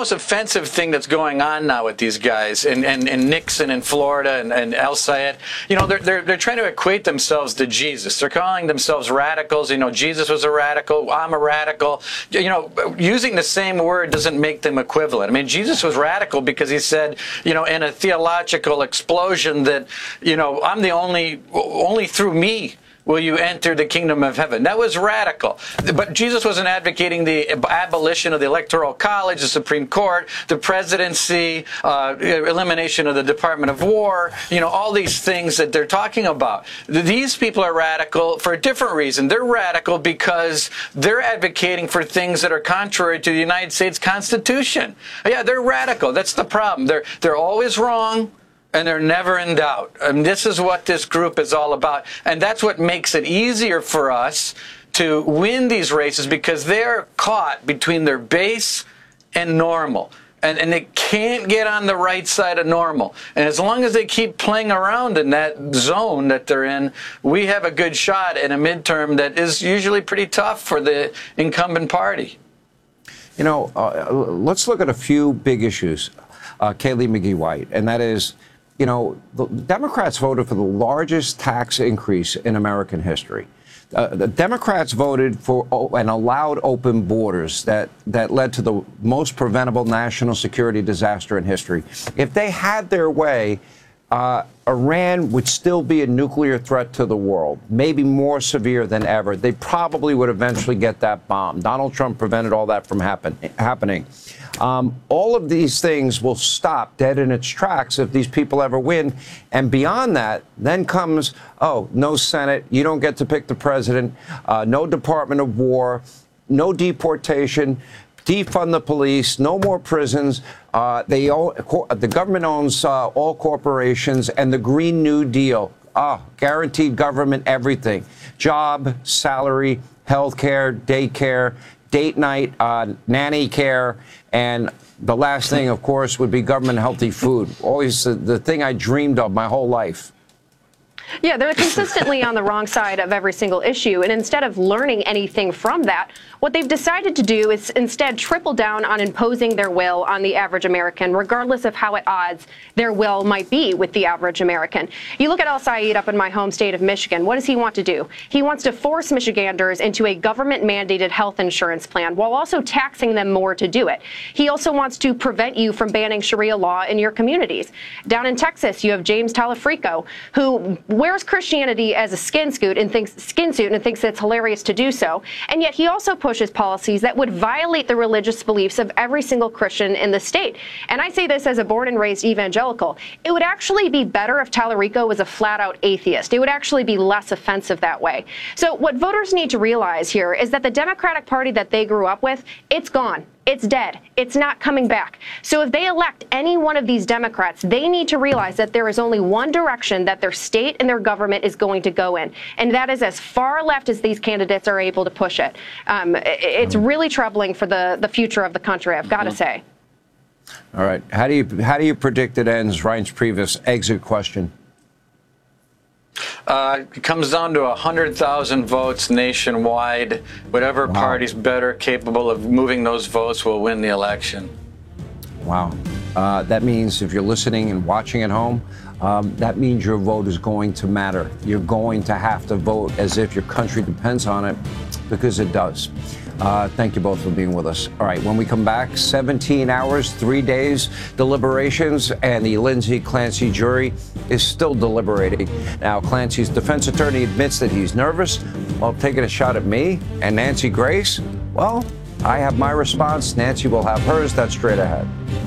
most offensive thing that's going on now with these guys and Nixon in Florida and El Sayed. You know, they're trying to equate themselves to Jesus. They're calling themselves radicals. You know, Jesus was a radical. I'm a radical. You know, using the same word doesn't make them equivalent. I mean, Jesus was radical because he said, you know, in a theological explosion that, you know, I'm the only through me will you enter the kingdom of heaven. That was radical. But Jesus wasn't advocating the abolition of the Electoral College, the Supreme Court, the presidency, elimination of the Department of War, you know, all these things that they're talking about. These people are radical for a different reason. They're radical because they're advocating for things that are contrary to the United States Constitution. Yeah, they're radical. That's the problem. They're always wrong. And they're never in doubt. And this is what this group is all about. And that's what makes it easier for us to win these races, because they're caught between their base and normal. And they can't get on the right side of normal. And as long as they keep playing around in that zone that they're in, we have a good shot in a midterm that is usually pretty tough for the incumbent party. You know, let's look at a few big issues, Kaylee McGee-White, and that is, you know, the Democrats voted for the largest tax increase in American history. The Democrats voted for and allowed open borders that led to the most preventable national security disaster in history. If they had their way, Iran would still be a nuclear threat to the world, maybe more severe than ever. They probably would eventually get that bomb. Donald Trump prevented all that from happening. All of these things will stop dead in its tracks if these people ever win. And beyond that, then comes, oh, no Senate, you don't get to pick the president, no Department of War, no deportation, defund the police, no more prisons. The government owns all corporations, and the Green New Deal. Guaranteed government everything. Job, salary, health care, daycare, date night, nanny care, and the last thing, of course, would be government healthy food. Always the thing I dreamed of my whole life. Yeah, they're consistently on the wrong side of every single issue. And instead of learning anything from that, what they've decided to do is instead triple down on imposing their will on the average American, regardless of how at odds their will might be with the average American. You look at El Sayed up in my home state of Michigan. What does he want to do? He wants to force Michiganders into a government-mandated health insurance plan while also taxing them more to do it. He also wants to prevent you from banning Sharia law in your communities. Down in Texas, you have James Talafrico, who wears Christianity as a skin suit and thinks it's hilarious to do so. And yet he also pushes policies that would violate the religious beliefs of every single Christian in the state. And I say this as a born and raised evangelical. It would actually be better if Talarico was a flat-out atheist. It would actually be less offensive that way. So what voters need to realize here is that the Democratic Party that they grew up with, it's gone. It's dead. It's not coming back. So if they elect any one of these Democrats, they need to realize that there is only one direction that their state and their government is going to go in, and that is as far left as these candidates are able to push it. It's really troubling for the future of the country, I've got to say. All right. How do you predict it ends? Reince Priebus exit question. It comes down to 100,000 votes nationwide. Whatever party's better capable of moving those votes will win the election. Wow. That means if you're listening and watching at home, that means your vote is going to matter. You're going to have to vote as if your country depends on it, because it does. Thank you both for being with us. All right, when we come back, 17 hours, 3 days, deliberations, and the Lindsay Clancy jury is still deliberating. Now, Clancy's defense attorney admits that he's nervous while taking a shot at me and Nancy Grace. Well, I have my response. Nancy will have hers. That's straight ahead.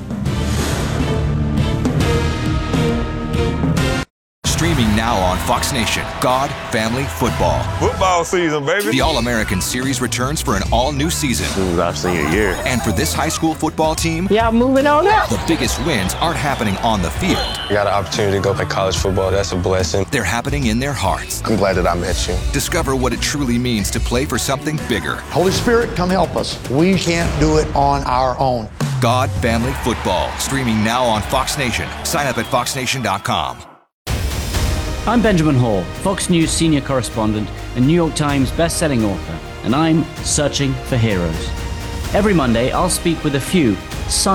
Streaming now on Fox Nation, God, Family, Football. Football season, baby. The All-American Series returns for an all-new season. This is our senior year. And for this high school football team, yeah, moving on up. The biggest wins aren't happening on the field. I got an opportunity to go play college football. That's a blessing. They're happening in their hearts. I'm glad that I met you. Discover what it truly means to play for something bigger. Holy Spirit, come help us. We can't do it on our own. God, Family, Football. Streaming now on Fox Nation. Sign up at foxnation.com. I'm Benjamin Hall, Fox News senior correspondent and New York Times best-selling author, and I'm searching for heroes. Every Monday, I'll speak with a few